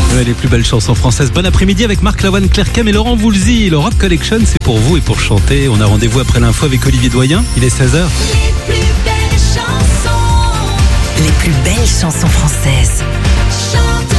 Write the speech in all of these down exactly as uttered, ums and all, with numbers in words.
Ouais, les plus belles chansons françaises. Bon après-midi avec Marc Lavoine, Claire Cam et Laurent Voulzy. Le Rock Collection, c'est pour vous et pour chanter. On a rendez-vous après l'info avec Olivier Doyen. Il est seize heures. Les plus belles chansons. Les plus belles chansons françaises. Chante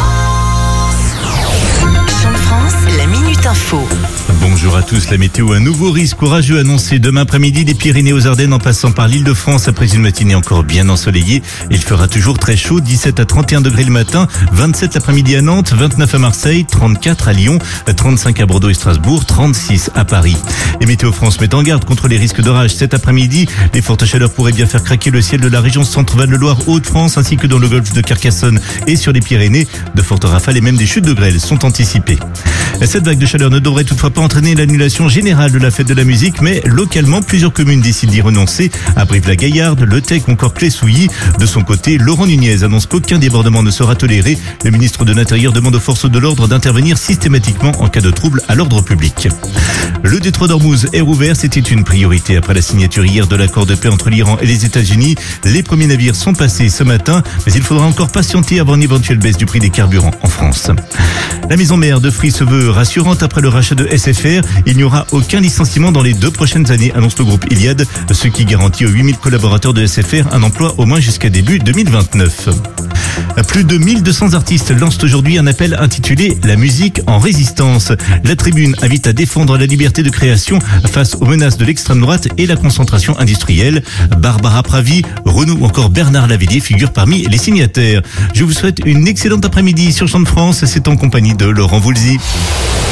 France. Chante France, la Minute Info. Bonjour à tous, la météo, un nouveau risque orageux annoncé demain après-midi des Pyrénées aux Ardennes en passant par l'Île-de-France après une matinée encore bien ensoleillée. Il fera toujours très chaud, dix-sept à trente et un degrés le matin, vingt-sept l'après-midi à Nantes, vingt-neuf à Marseille, trente-quatre à Lyon, trente-cinq à Bordeaux et Strasbourg, trente-six à Paris. Et Météo France met en garde contre les risques d'orage cet après-midi. Les fortes chaleurs pourraient bien faire craquer le ciel de la région Centre-Val de Loire, Hauts-de-France ainsi que dans le golfe de Carcassonne et sur les Pyrénées. De fortes rafales et même des chutes de grêle sont anticipées. Cette vague de chaleur ne devrait toutefois pas entraîner l'annulation générale de la fête de la musique, mais localement, plusieurs communes décident d'y renoncer. À Brive-la-Gaillarde, Le Tech ou encore Clé-Souilly. De son côté, Laurent Nunez annonce qu'aucun débordement ne sera toléré. Le ministre de l'Intérieur demande aux forces de l'ordre d'intervenir systématiquement en cas de trouble à l'ordre public. Le détroit d'Ormuz est rouvert, c'était une priorité après la signature hier de l'accord de paix entre l'Iran et les États-Unis. Les premiers navires sont passés ce matin, mais il faudra encore patienter avant une éventuelle baisse du prix des carburants en France. La maison mère de Free se veut rassurante après le rachat de S F R. Il n'y aura aucun licenciement dans les deux prochaines années, annonce le groupe Iliad, ce qui garantit aux huit mille collaborateurs de S F R un emploi au moins jusqu'à début deux mille vingt-neuf. Plus de mille deux cents artistes lancent aujourd'hui un appel intitulé « La musique en résistance ». La tribune invite à défendre la liberté de création face aux menaces de l'extrême droite et la concentration industrielle. Barbara Pravi, Renaud ou encore Bernard Lavilliers figurent parmi les signataires. Je vous souhaite une excellente après-midi sur Chante France. C'est en compagnie de Laurent Voulzy.